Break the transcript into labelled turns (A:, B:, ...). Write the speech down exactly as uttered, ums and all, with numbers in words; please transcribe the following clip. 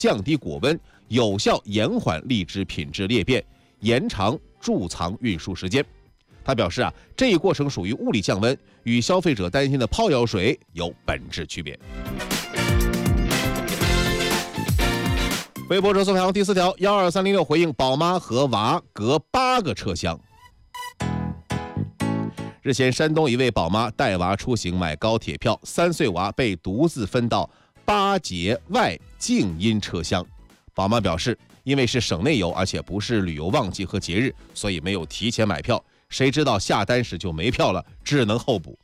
A: 降低果温，有效延缓荔枝品质裂变，延长贮藏运输时间。他表示啊，这一过程属于物理降温，与消费者担心的泡药水有本质区别。微博热搜排行第四条，幺二三零六回应宝妈和娃隔八个车厢。日前，山东一位宝妈带娃出行买高铁票，三岁娃被独自分到八节外静音车厢。宝妈表示，因为是省内游，而且不是旅游旺季和节日，所以没有提前买票。谁知道下单时就没票了，只能候补。